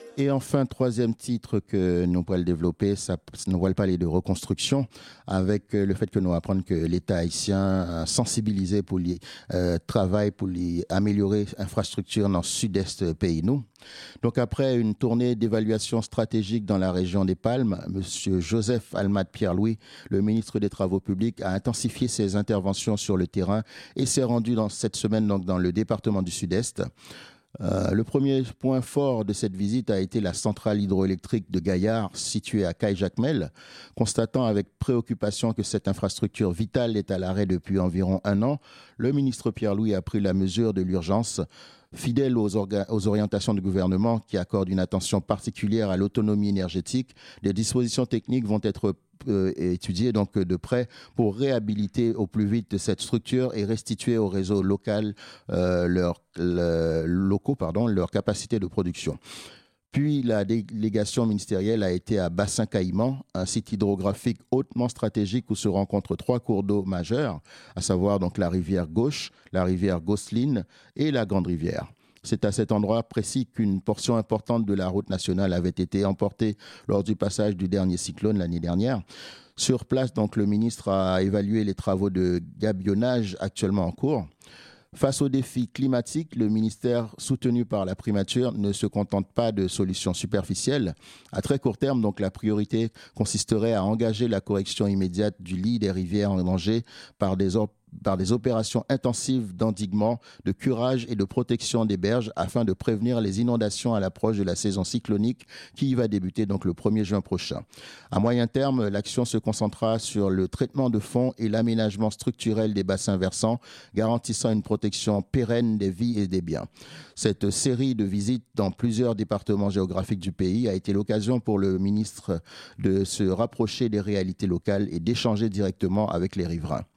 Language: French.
Et enfin, troisième titre que nous pourrons développer, nous allons parler de reconstruction avec le fait que nous apprendre que l'État haïtien a sensibilisé pour les travail pour les améliorer l'infrastructure dans le sud-est pays nous. Donc après une tournée d'évaluation stratégique dans la région des Palmes, M. Joseph Almad Pierre-Louis, le ministre des Travaux publics, a intensifié ses interventions sur le terrain et s'est rendu cette semaine donc, dans le département du Sud-Est. Le premier point fort de cette visite a été la centrale hydroélectrique de Gaillard, située à Caille-Jacmel. Constatant avec préoccupation que cette infrastructure vitale est à l'arrêt depuis environ un an, le ministre Pierre-Louis a pris la mesure de l'urgence. Fidèle aux orientations du gouvernement qui accordent une attention particulière à l'autonomie énergétique, des dispositions techniques vont être étudiées donc de près pour réhabiliter au plus vite cette structure et restituer au réseau local leur capacité de production. Puis la délégation ministérielle a été à Bassin-Caïman, un site hydrographique hautement stratégique où se rencontrent trois cours d'eau majeurs, à savoir donc la rivière Gauche, la rivière Gosseline et la Grande Rivière. C'est à cet endroit précis qu'une portion importante de la route nationale avait été emportée lors du passage du dernier cyclone l'année dernière. Sur place, donc, le ministre a évalué les travaux de gabionnage actuellement en cours. Face aux défis climatiques, le ministère, soutenu par la primature, ne se contente pas de solutions superficielles. À très court terme, donc, la priorité consisterait à engager la correction immédiate du lit des rivières en danger par des opérations intensives d'endiguement, de curage et de protection des berges afin de prévenir les inondations à l'approche de la saison cyclonique qui va débuter donc le 1er juin prochain. À moyen terme, l'action se concentrera sur le traitement de fond et l'aménagement structurel des bassins versants, garantissant une protection pérenne des vies et des biens. Cette série de visites dans plusieurs départements géographiques du pays a été l'occasion pour le ministre de se rapprocher des réalités locales et d'échanger directement avec les riverains.